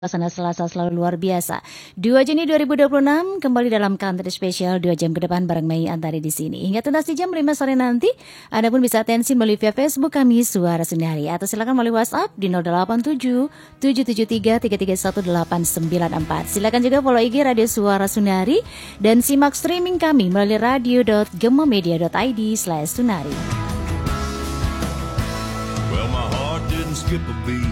Suasana Selasa selalu luar biasa. 2 Juni 2026 kembali dalam Country Special 2 jam ke depan bareng Mei Antari di sini. Hingga tuntas di jam 5 sore nanti, Anda pun bisa atensi melalui via Facebook kami Suara Sundari atau silakan melalui WhatsApp di 087 773 331 894. Silakan juga follow IG Radio Suara Sundari dan simak streaming kami melalui radio.gemamedia.id/sunari. Well, my heart didn't skip a beat